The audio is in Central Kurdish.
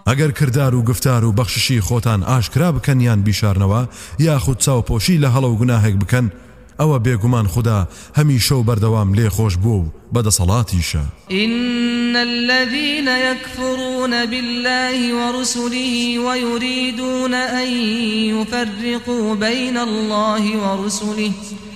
ئەگەر کردار و گفتار و بەخششی خۆتان ئاشکرا بکەنیان بیشارنەوە یاخود چاوپۆشی لە هەڵە و گوناهێک بکەن ئەوە بێگومان خدا هەمیشە و بەردەوام لێ خۆش بوو و بەدەسەڵاتیشە. إن الذين يكفرون بالله ورسله ويريدون أن يفرقوا بين الله ورسله